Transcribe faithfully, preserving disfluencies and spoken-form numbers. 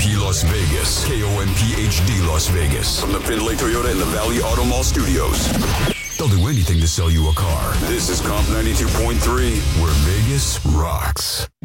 P Las Vegas. K O M P H D Las Vegas. From the Findlay Toyota in the Valley Auto Mall Studios. They'll do anything to sell you a car. This is Comp ninety-two point three, where Vegas rocks.